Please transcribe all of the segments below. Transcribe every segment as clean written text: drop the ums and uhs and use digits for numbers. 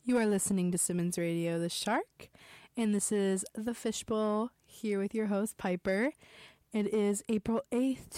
You are listening to Simmons Radio, the Shark, and this is The Fishbowl, here with your host, Piper. It is April 8th,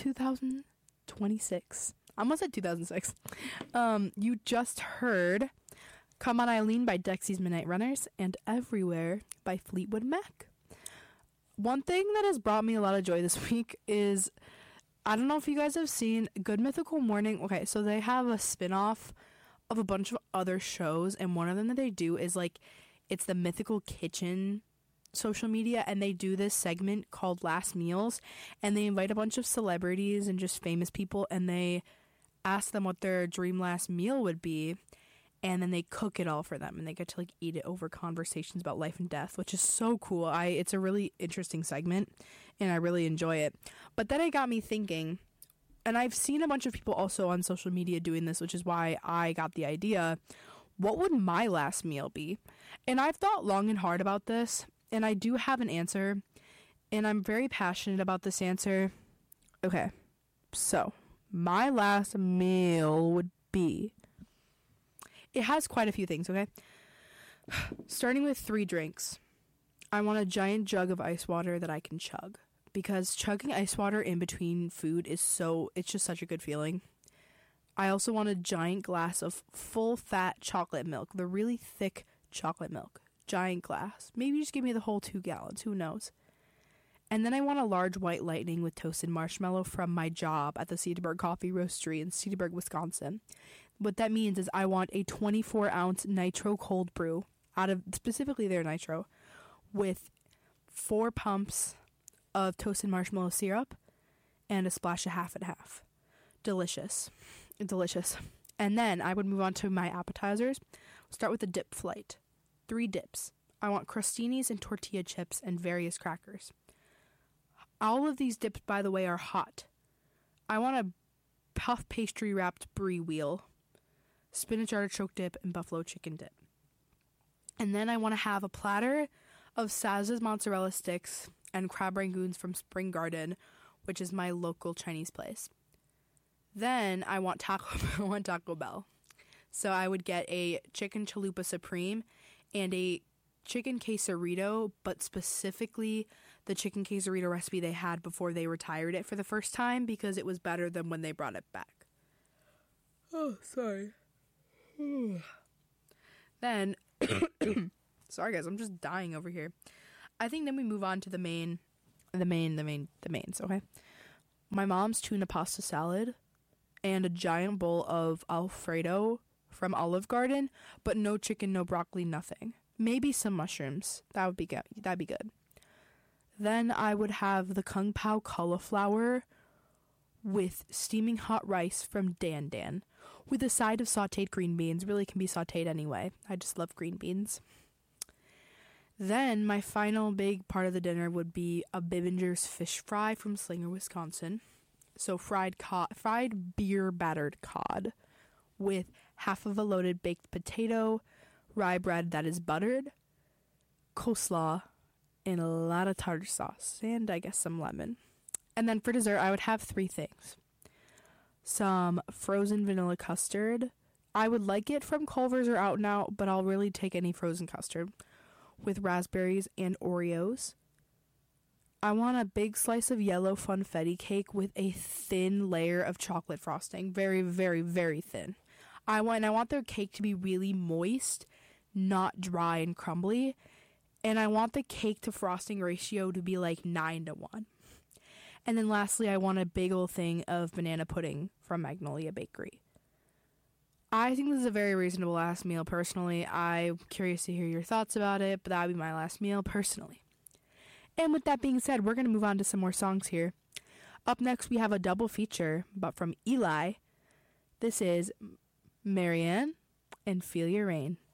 2026. I almost said 2006. You just heard Come On Eileen by Dexy's Midnight Runners and Everywhere by Fleetwood Mac. One thing that has brought me a lot of joy this week is, I don't know if you guys have seen Good Mythical Morning. Okay, so they have a spin-off of a bunch of other shows, and one of them that they do is it's the Mythical Kitchen social media, and they do this segment called Last Meals, and they invite a bunch of celebrities and just famous people, and they ask them what their dream last meal would be, and then they cook it all for them, and they get to eat it over conversations about life and death, which is so cool. It's a really interesting segment, and I really enjoy it. But then it got me thinking, and I've seen a bunch of people also on social media doing this, which is why I got the idea. What would my last meal be? And I've thought long and hard about this, and I do have an answer, and I'm very passionate about this answer. Okay, so my last meal would be, it has quite a few things, okay? Starting with 3 drinks. I want a giant jug of ice water that I can chug, because chugging ice water in between food it's just such a good feeling. I also want a giant glass of full fat chocolate milk, the really thick chocolate milk. Giant glass. Maybe just give me the whole 2 gallons, who knows. And then I want a large white lightning with toasted marshmallow from my job at the Cedarburg Coffee Roastery in Cedarburg, Wisconsin. What that means is I want a 24-ounce nitro cold brew, out of specifically their nitro, with 4 pumps of toasted marshmallow syrup and a splash of half and half. Delicious. And then I would move on to my appetizers. Start with the dip flight. 3 dips. I want crostinis and tortilla chips and various crackers. All of these dips, by the way, are hot. I want a puff pastry wrapped brie wheel, spinach artichoke dip, and buffalo chicken dip. And then I want to have a platter of Saz's mozzarella sticks and crab rangoons from Spring Garden, which is my local Chinese place. Then I want Taco Bell. So I would get a chicken chalupa supreme and a chicken quesarito, but specifically the chicken quesarito recipe they had before they retired it for the first time, because it was better than when they brought it back. Oh, sorry. Then, sorry guys, I'm just dying over here. I think then we move on to the mains, okay? My mom's tuna pasta salad and a giant bowl of Alfredo from Olive Garden, but no chicken, no broccoli, nothing. Maybe some mushrooms. That'd be good. Then I would have the Kung Pao cauliflower with steaming hot rice from Dan Dan, with a side of sauteed green beans. Really can be sauteed anyway. I just love green beans. Then my final big part of the dinner would be a Bibinger's fish fry from Slinger, Wisconsin. So fried beer battered cod with half of a loaded baked potato, rye bread that is buttered, coleslaw, and a lot of tartar sauce, and I guess some lemon. And then for dessert, I would have 3 things. Some frozen vanilla custard. I would like it from Culver's or Out and Out, but I'll really take any frozen custard, with raspberries and Oreos. I want a big slice of yellow funfetti cake with a thin layer of chocolate frosting. Very, very, very thin. I want their cake to be really moist, not dry and crumbly. And I want the cake to frosting ratio to be 9-1. And then lastly, I want a big old thing of banana pudding from Magnolia Bakery. I think this is a very reasonable last meal, personally. I'm curious to hear your thoughts about it, but that would be my last meal, personally. And with that being said, we're going to move on to some more songs here. Up next, we have a double feature, but from Eli. This is Marianne and Feel Your Rain.